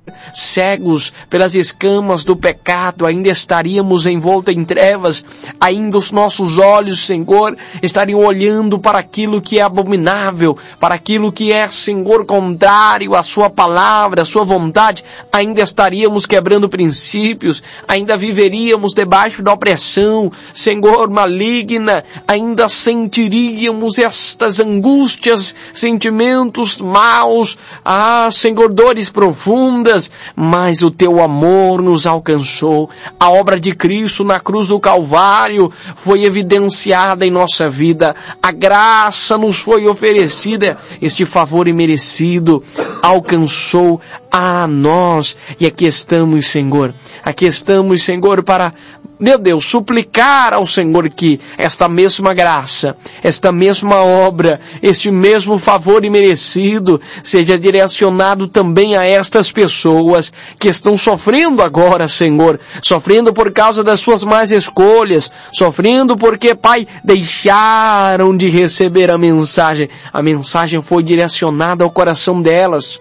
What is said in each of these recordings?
cegos pelas escamas do pecado, ainda estaríamos envoltos em trevas, ainda os nossos olhos, Senhor, estariam olhando para aquilo que é abominável, para aquilo que é, Senhor, contrário à sua palavra, à sua vontade, ainda estaríamos quebrando princípios, ainda viveríamos debaixo da opressão, Senhor, maligna, ainda sentiríamos estas angústias, sentimentos maus, Senhor, dores profundas, mas o teu amor nos alcançou. A obra de Cristo na cruz do Calvário foi evidenciada em nossa vida. A graça nos foi oferecida. Este favor imerecido alcançou a nós. E aqui estamos, Senhor. Aqui estamos, Senhor, para, meu Deus, suplicar ao Senhor que esta mesma graça, esta mesma obra, este mesmo favor imerecido seja direcionado também a estas pessoas que estão sofrendo agora, Senhor, sofrendo por causa das suas más escolhas, sofrendo porque, Pai, deixaram de receber a mensagem. A mensagem foi direcionada ao coração delas.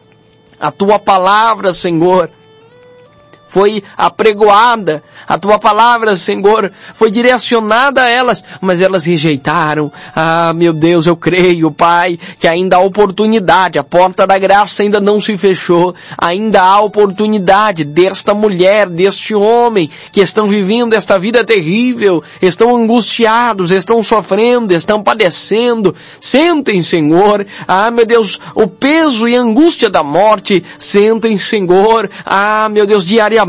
A tua palavra, Senhor, foi apregoada, a tua palavra, Senhor, foi direcionada a elas, mas elas rejeitaram. Meu Deus, eu creio, Pai, que ainda há oportunidade, a porta da graça ainda não se fechou, ainda há oportunidade desta mulher, deste homem, que estão vivendo esta vida terrível, estão angustiados, estão sofrendo, estão padecendo, sentem, Senhor, meu Deus, o peso e a angústia da morte, sentem, Senhor, meu Deus, diariamente,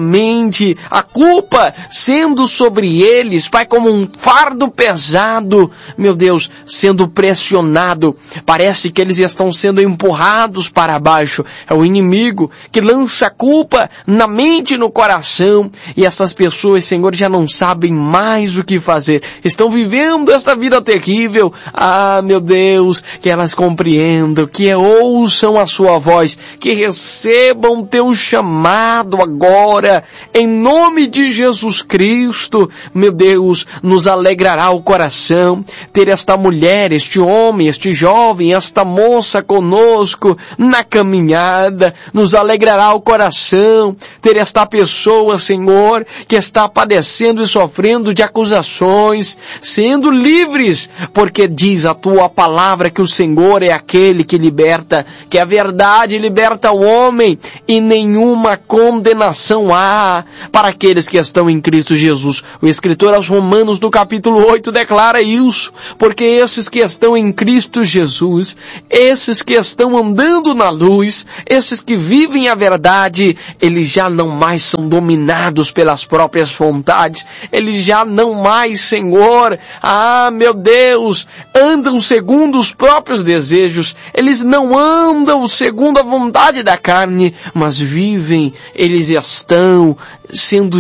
a culpa sendo sobre eles, Pai, como um fardo pesado, meu Deus, sendo pressionado. Parece que eles estão sendo empurrados para baixo. É o inimigo que lança a culpa na mente e no coração. E essas pessoas, Senhor, já não sabem mais o que fazer. Estão vivendo esta vida terrível. Meu Deus, que elas compreendam, que ouçam a sua voz, que recebam teu chamado agora, em nome de Jesus Cristo. Meu Deus, nos alegrará o coração ter esta mulher, este homem, este jovem, esta moça conosco na caminhada. Nos alegrará o coração ter esta pessoa, Senhor, que está padecendo e sofrendo de acusações, sendo livres, porque diz a tua palavra que o Senhor é aquele que liberta, que a verdade liberta o homem, e nenhuma condenação há para aqueles que estão em Cristo Jesus. O escritor aos Romanos, no capítulo 8, declara isso, porque esses que estão em Cristo Jesus, esses que estão andando na luz, esses que vivem a verdade, eles já não mais são dominados pelas próprias vontades, eles já não mais, Senhor, meu Deus, andam segundo os próprios desejos, eles não andam segundo a vontade da carne, mas vivem, eles estão sendo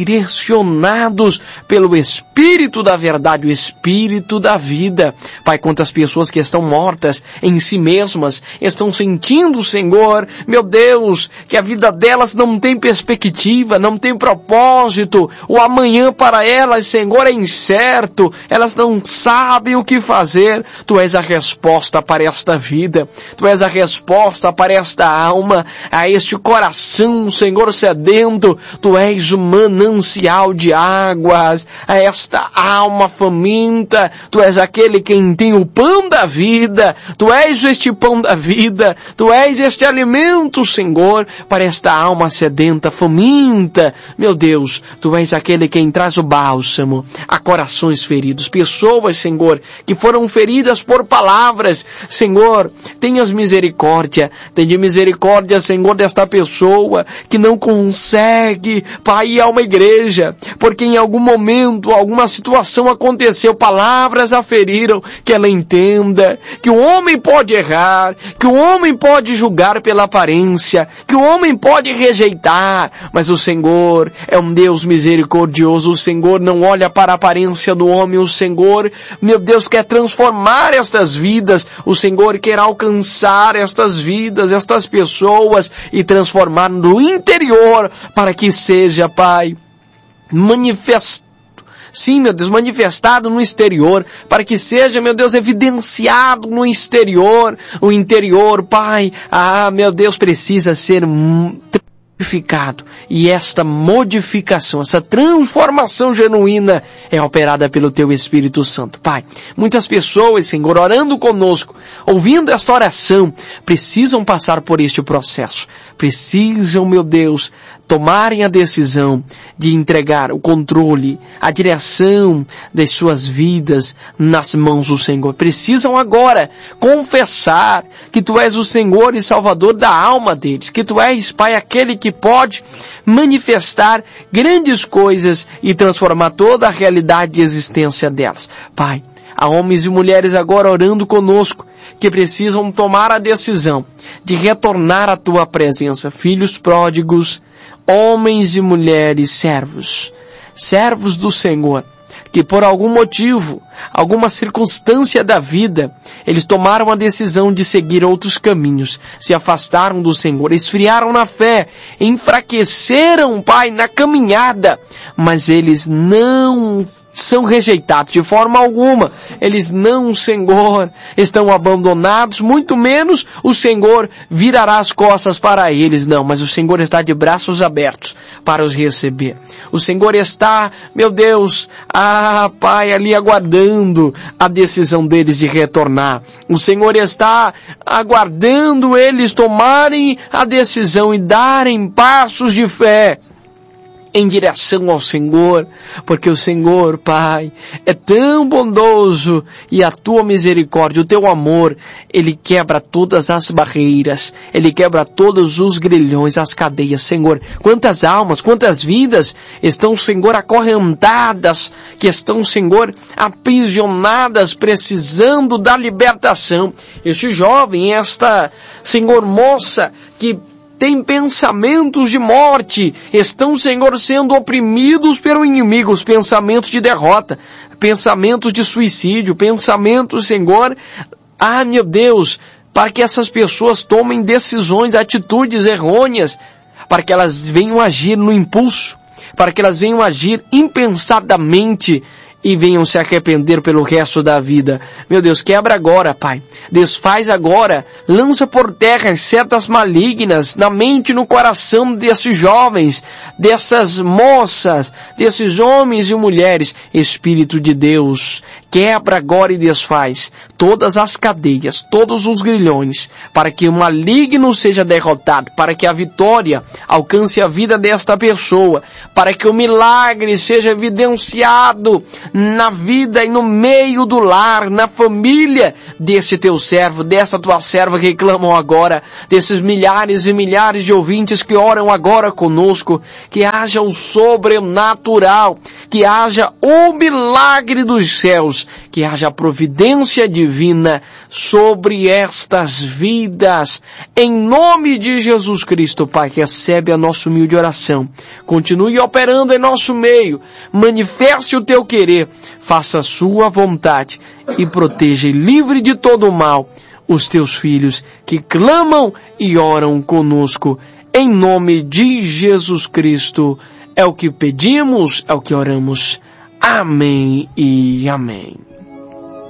direcionados pelo Espírito da verdade, o Espírito da vida. Pai, quantas pessoas que estão mortas em si mesmas, estão sentindo, Senhor, meu Deus, que a vida delas não tem perspectiva, não tem propósito, o amanhã para elas, Senhor, é incerto, elas não sabem o que fazer. Tu és a resposta para esta vida, Tu és a resposta para esta alma, a este coração, Senhor, sedento. Tu és o manancial de águas, a esta alma faminta. Tu és aquele quem tem o pão da vida. Tu és este pão da vida. Tu és este alimento, Senhor, para esta alma sedenta, faminta. Meu Deus, Tu és aquele quem traz o bálsamo a corações feridos. Pessoas, Senhor, que foram feridas por palavras. Senhor, tenhas misericórdia. Tenha misericórdia, Senhor, desta pessoa que não consegue, Pai, ir a uma igreja, porque em algum momento, alguma situação aconteceu, palavras a feriram, que ela entenda que o homem pode errar, que o homem pode julgar pela aparência, que o homem pode rejeitar, mas o Senhor é um Deus misericordioso. O Senhor não olha para a aparência do homem. O Senhor, meu Deus, quer transformar estas vidas. O Senhor quer alcançar estas vidas, estas pessoas, e transformar no interior, para que seja, Pai, manifesto, sim, meu Deus, manifestado no exterior, para que seja, meu Deus, evidenciado no exterior, o interior, Pai, meu Deus, precisa ser modificado, e esta modificação, essa transformação genuína é operada pelo Teu Espírito Santo. Pai, muitas pessoas, Senhor, orando conosco, ouvindo esta oração, precisam passar por este processo, precisam, meu Deus, tomarem a decisão de entregar o controle, a direção das suas vidas nas mãos do Senhor. Precisam agora confessar que Tu és o Senhor e Salvador da alma deles, que Tu és, Pai, aquele que pode manifestar grandes coisas e transformar toda a realidade de existência delas. Pai, há homens e mulheres agora orando conosco, que precisam tomar a decisão de retornar à Tua presença. Filhos pródigos, homens e mulheres servos do Senhor, que por algum motivo, alguma circunstância da vida, eles tomaram a decisão de seguir outros caminhos, se afastaram do Senhor, esfriaram na fé, enfraqueceram, Pai, na caminhada, mas eles não são rejeitados de forma alguma. Eles não, Senhor, estão abandonados, muito menos o Senhor virará as costas para eles, não, mas o Senhor está de braços abertos para os receber. O Senhor está, meu Deus, Pai, ali aguardando a decisão deles de retornar. O Senhor está aguardando eles tomarem a decisão e darem passos de fé em direção ao Senhor, porque o Senhor, Pai, é tão bondoso e a Tua misericórdia, o Teu amor, Ele quebra todas as barreiras, Ele quebra todos os grilhões, as cadeias, Senhor. Quantas almas, quantas vidas estão, Senhor, acorrentadas, que estão, Senhor, aprisionadas, precisando da libertação. Este jovem, esta, Senhor, moça, que tem pensamentos de morte, estão, Senhor, sendo oprimidos pelo inimigo, os pensamentos de derrota, pensamentos de suicídio, pensamentos, Senhor, meu Deus, para que essas pessoas tomem decisões, atitudes errôneas, para que elas venham agir no impulso, para que elas venham agir impensadamente, e venham se arrepender pelo resto da vida. Meu Deus, quebra agora, Pai. Desfaz agora. Lança por terra as setas malignas na mente e no coração desses jovens, dessas moças, desses homens e mulheres. Espírito de Deus, quebra agora e desfaz todas as cadeias, todos os grilhões, para que o maligno seja derrotado, para que a vitória alcance a vida desta pessoa, para que o milagre seja evidenciado na vida e no meio do lar, na família desse Teu servo, dessa Tua serva que clamam agora, desses milhares e milhares de ouvintes que oram agora conosco, que haja o sobrenatural, que haja o milagre dos céus, que haja a providência divina sobre estas vidas. Em nome de Jesus Cristo, Pai, recebe a nossa humilde oração. Continue operando em nosso meio, manifeste o Teu querer, faça a Sua vontade e proteja e livre de todo o mal os Teus filhos que clamam e oram conosco. Em nome de Jesus Cristo, é o que pedimos, é o que oramos. Amém e amém.